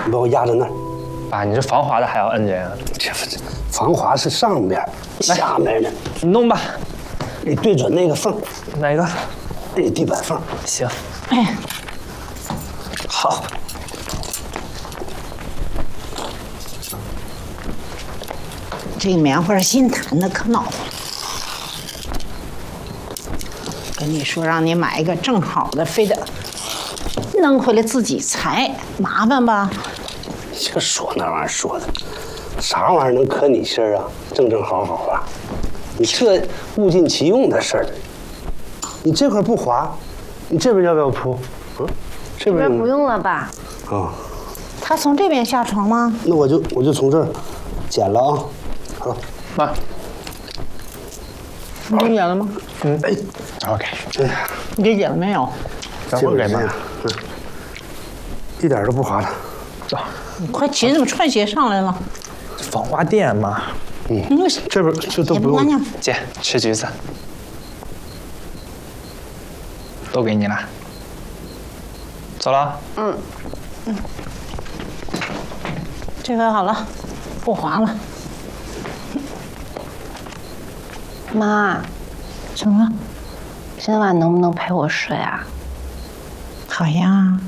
你把我压在那儿。 爸，你这防滑的还要摁着呀？ 这不是防滑是上边，下面呢？ 你弄吧。 你对准那个缝。 哪个？ 那地板缝。 行。 哎， 好。 这棉花新弹的可恼火了。跟你说，让你买一个正好的，非得弄回来自己裁，麻烦吧？ 这说那玩意儿说的，啥玩意儿能可你心儿啊？正正好好啊！你这物尽其用的事儿，你这块不滑，你这边要不要铺？嗯， 这边不用了吧？ 啊， 他从这边下床吗？ 那我就从这儿剪了啊。好， 妈， 你给剪了吗？ 嗯，哎，OK。 哎呀， 你给剪了没有？ 等会儿给妈。 一点都不滑了。 走。 你快起，怎么穿鞋上来了？ 防滑垫嘛。 嗯，这边这都不用。 姐，吃橘子。都给你了。走了。 嗯。 这回好了，不滑了。 妈， 怎么了？ 今晚能不能陪我睡啊？ 好呀。